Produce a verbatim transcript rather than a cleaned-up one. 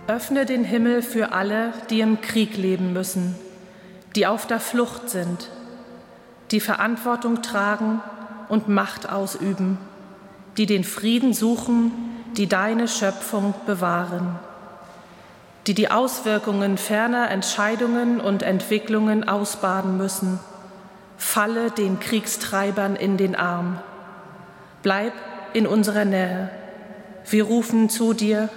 Öffne den Himmel für alle, die im Krieg leben müssen, die auf der Flucht sind, die Verantwortung tragen und Macht ausüben, die den Frieden suchen, die deine Schöpfung bewahren, die die Auswirkungen ferner Entscheidungen und Entwicklungen ausbaden müssen. Falle den Kriegstreibern in den Arm. Bleib in unserer Nähe. Wir rufen zu dir,